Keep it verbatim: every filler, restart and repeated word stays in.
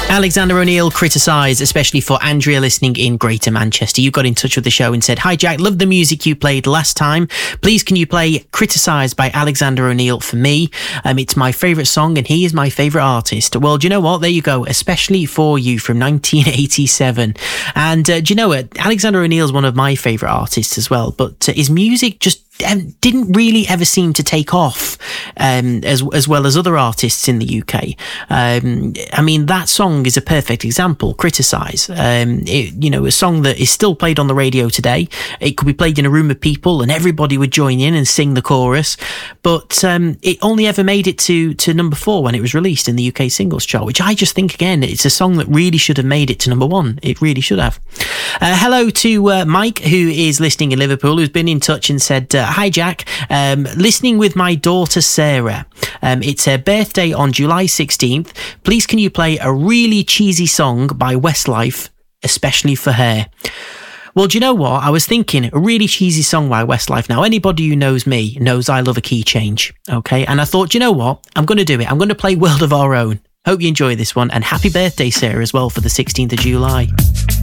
Alexander O'Neal, Criticise, especially for Andrea listening in Greater Manchester. You got in touch with the show and said, "Hi Jack, love the music you played last time. Please can you play Criticise by Alexander O'Neal for me? Um, it's my favourite song and he is my favourite artist." Well, do you know what? There you go. Especially for you from nineteen eighty-seven. And uh, do you know what? Alexander O'Neal is one of my favourite artists as well. But uh, his music just Um, didn't really ever seem to take off um, as as well as other artists in the U K. Um, I mean, that song is a perfect example. Criticise. Um, it, you know, a song that is still played on the radio today. It could be played in a room of people, and everybody would join in and sing the chorus. But um, it only ever made it to to number four when it was released in the U K singles chart, which I just think again, it's a song that really should have made it to number one. It really should have. Uh, hello to uh, Mike, who is listening in Liverpool, who's been in touch and said, uh, "Hi Jack, um, listening with my daughter Sarah. Um, it's her birthday on July sixteenth. Please can you play a really cheesy song by Westlife, especially for her?" Well, do you know what? I was thinking a really cheesy song by Westlife. Now, anybody who knows me knows I love a key change, okay? And I thought, do you know what? I'm going to do it. I'm going to play World of Our Own. Hope you enjoy this one, and happy birthday, Sarah, as well, for the sixteenth of July.